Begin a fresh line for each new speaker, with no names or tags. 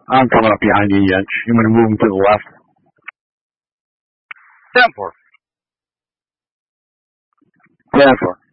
I'm coming up behind you, Yench. I'm going to move him to the left.
10-4.
10-4.